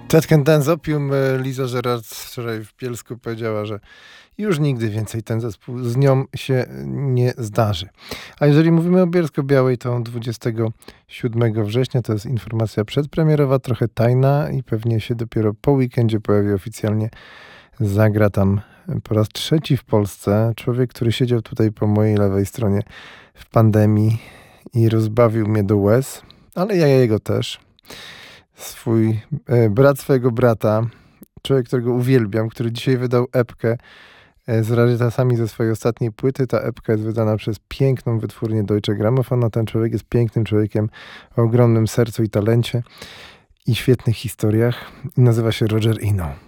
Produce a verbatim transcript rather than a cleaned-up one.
Ted Can Dance Opium. Liza Gerard wczoraj w Bielsku powiedziała, że już nigdy więcej ten zespół z nią się nie zdarzy. A jeżeli mówimy o Bielsko-Białej, to dwudziestego siódmego września, to jest informacja przedpremierowa, trochę tajna i pewnie się dopiero po weekendzie pojawi oficjalnie. Zagra tam po raz trzeci w Polsce człowiek, który siedział tutaj po mojej lewej stronie w pandemii i rozbawił mnie do łez, ale ja jego też. Swój e, brat swojego brata, człowiek, którego uwielbiam, który dzisiaj wydał epkę e, z rarytasami ze swojej ostatniej płyty. Ta epka jest wydana przez piękną wytwórnię Deutsche Grammophon, a ten człowiek jest pięknym człowiekiem o ogromnym sercu i talencie i świetnych historiach. I nazywa się Roger Eno.